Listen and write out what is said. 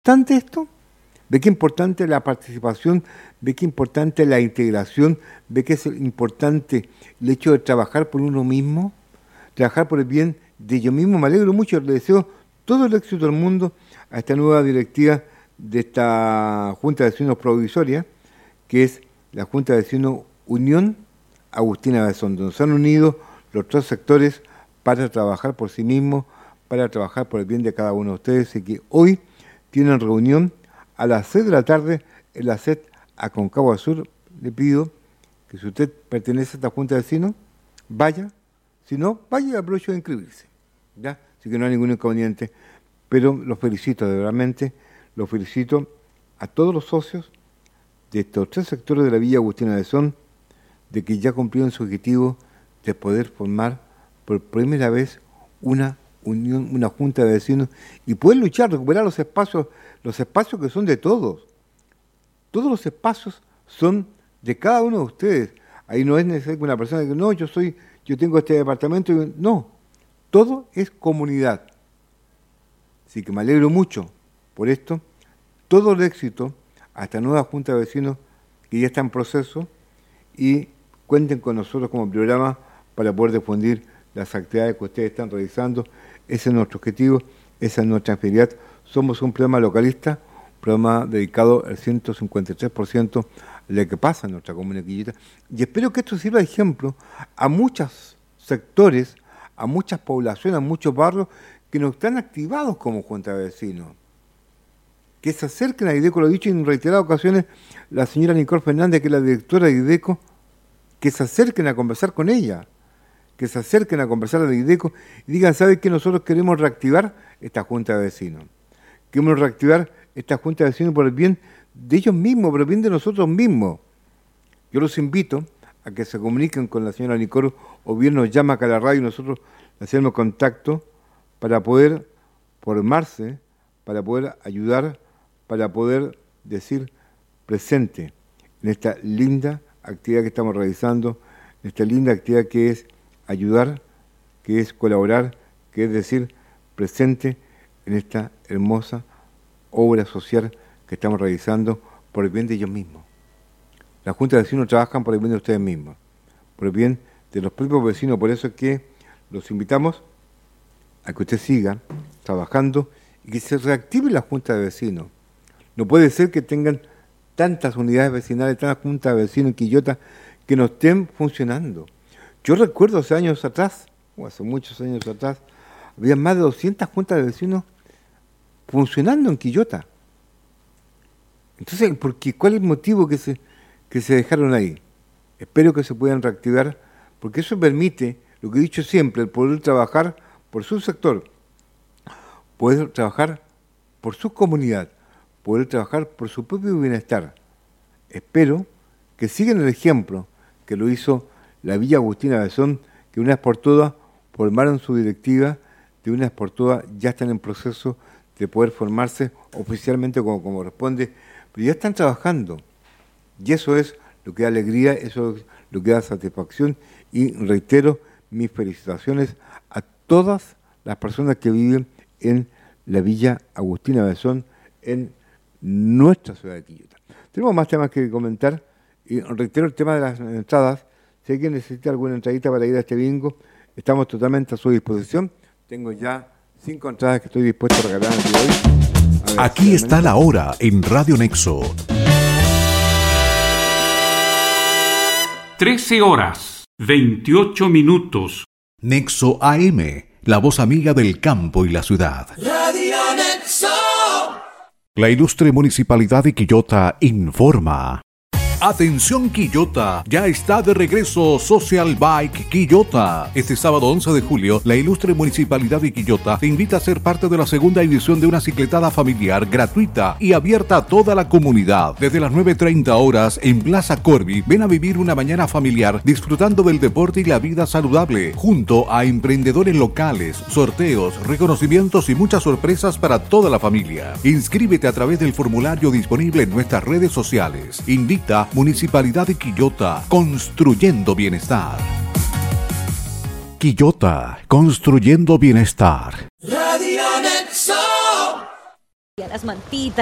importante esto? ¿Ve qué importante la participación? ¿Ve qué importante la integración? ¿Ve que es importante el hecho de trabajar por uno mismo? Trabajar por el bien de yo mismo. Me alegro mucho, le deseo todo el éxito del mundo a esta nueva directiva de esta Junta de Vecinos Provisoria, que es la Junta de Vecinos Unión Agustina Bessón, donde se han unido los tres sectores para trabajar por sí mismos, para trabajar por el bien de cada uno de ustedes, y que hoy tienen reunión a las 6 de la tarde en la SED Aconcagua Sur. Le pido que si usted pertenece a esta Junta de Vecinos, vaya, si no, vaya y aproveche de inscribirse, ¿ya? Así que no hay ningún inconveniente, pero los felicito, de verdad, los felicito a todos los socios de estos tres sectores de la Villa Agustina Bessón, de que ya cumplieron su objetivo de poder formar por primera vez una unión, una junta de vecinos, y poder luchar, recuperar los espacios que son de todos. Todos los espacios son de cada uno de ustedes. Ahí no es necesario que una persona diga, no, yo tengo este departamento. No, todo es comunidad. Así que me alegro mucho por esto. Todo el éxito a esta nueva junta de vecinos que ya está en proceso, y cuenten con nosotros como programa para poder difundir las actividades que ustedes están realizando. Ese es nuestro objetivo, esa es nuestra actividad. Somos un programa localista, un programa dedicado al 153% a lo que pasa en nuestra comuna de Quillota. Y espero que esto sirva de ejemplo a muchos sectores, a muchas poblaciones, a muchos barrios que no están activados como junta de vecinos. Que se acerquen a IDECO, lo he dicho en reiteradas ocasiones, la señora Nicole Fernández, que es la directora de IDECO, que se acerquen a conversar con ella, que se acerquen a conversar de IDECO y digan, ¿sabe qué? Nosotros queremos reactivar esta junta de vecinos. Queremos reactivar esta junta de vecinos por el bien de ellos mismos, por el bien de nosotros mismos. Yo los invito a que se comuniquen con la señora Nicole, o bien nos llama acá a la radio y nosotros le hacemos contacto para poder formarse, para poder ayudar, para poder decir presente en esta linda actividad que estamos realizando, en esta linda actividad que es ayudar, que es colaborar, que es decir presente en esta hermosa obra social que estamos realizando por el bien de ellos mismos. Las juntas de vecinos trabajan por el bien de ustedes mismos, por el bien de los propios vecinos. Por eso es que los invitamos a que usted siga trabajando y que se reactive la junta de vecinos. No puede ser que tengan tantas unidades vecinales, tantas juntas de vecinos en Quillota que no estén funcionando. Yo recuerdo hace años atrás, o hace muchos años atrás, había más de 200 juntas de vecinos funcionando en Quillota. Entonces, ¿cuál es el motivo que se dejaron ahí? Espero que se puedan reactivar, porque eso permite, lo que he dicho siempre, el poder trabajar por su sector, poder trabajar por su comunidad, poder trabajar por su propio bienestar. Espero que sigan el ejemplo que lo hizo la Villa Agustina Bessón, que una vez por todas formaron su directiva, de una vez por todas ya están en proceso de poder formarse oficialmente como corresponde, pero ya están trabajando. Y eso es lo que da alegría, eso es lo que da satisfacción, y reitero mis felicitaciones a todas las personas que viven en la Villa Agustina Bessón, en nuestra ciudad de Quillota. Tenemos más temas que comentar, y reitero el tema de las entradas. Si alguien necesita alguna entradita para ir a este bingo, estamos totalmente a su disposición. Tengo ya 5 entradas que estoy dispuesto a regalar el día de hoy. Aquí está la hora en Radio Nexo. 13:28. Nexo AM, la voz amiga del campo y la ciudad. Radio Nexo. La ilustre Municipalidad de Quillota informa. Atención Quillota, ya está de regreso Social Bike Quillota. Este sábado 11 de julio, la ilustre Municipalidad de Quillota te invita a ser parte de la segunda edición de una cicletada familiar gratuita y abierta a toda la comunidad. Desde las 9:30 horas en Plaza Corby, ven a vivir una mañana familiar disfrutando del deporte y la vida saludable, junto a emprendedores locales, sorteos, reconocimientos y muchas sorpresas para toda la familia. Inscríbete a través del formulario disponible en nuestras redes sociales. Invita Municipalidad de Quillota, construyendo bienestar. Quillota, construyendo bienestar. Radio Nexo. las mantitas.